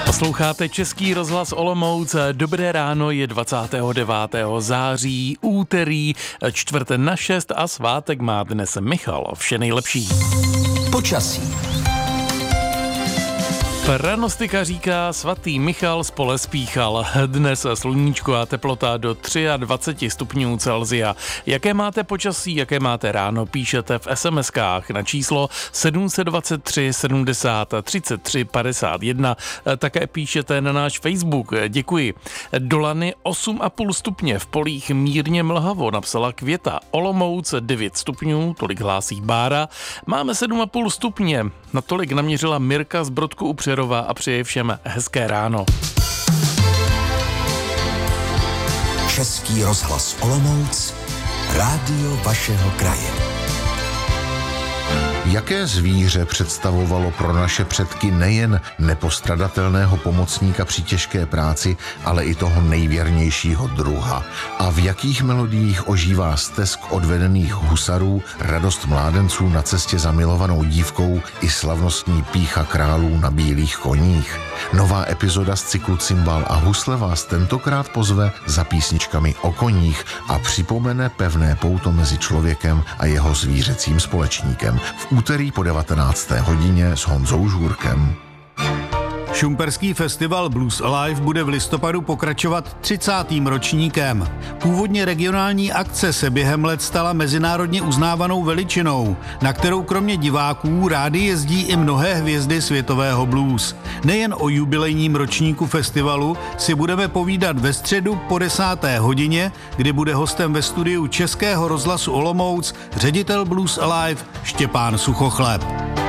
Posloucháte Český rozhlas Olomouc. Dobré ráno, je 29. září, úterý, 5:45 a svátek má dnes Michal. Vše nejlepší. Počasí. Pranostika říká, svatý Michal z pole spíchal. Dnes sluníčko a teplota do 23 stupňů Celsia. Jaké máte počasí, jaké máte ráno, píšete v SMS-kách na číslo 723 70 33 51. Také píšete na náš Facebook. Děkuji. Do Lany 8,5 stupně, v polích mírně mlhavo, napsala Květa. Olomouc 9 stupňů, tolik hlásí Bára. Máme 7,5 stupně, natolik naměřila Mirka z Brodku u Přerova a přeji všem hezké ráno. Český rozhlas Olomouc, rádio vašeho kraje. Jaké zvíře představovalo pro naše předky nejen nepostradatelného pomocníka při těžké práci, ale i toho nejvěrnějšího druha? A v jakých melodiích ožívá stesk odvedených husarů, radost mládenců na cestě za milovanou dívkou i slavnostní pýcha králů na bílých koních? Nová epizoda z cyklu Cimbál a husle vás tentokrát pozve za písničkami o koních a připomene pevné pouto mezi člověkem a jeho zvířecím společníkem. V úterý po 19. hodině s Honzou Žůrkem. Šumperský festival Blues Alive bude v listopadu pokračovat 30. ročníkem. Původně regionální akce se během let stala mezinárodně uznávanou veličinou, na kterou kromě diváků rády jezdí i mnohé hvězdy světového blues. Nejen o jubilejním ročníku festivalu si budeme povídat ve středu po 10. hodině, kdy bude hostem ve studiu Českého rozhlasu Olomouc ředitel Blues Alive Štěpán Suchochleb.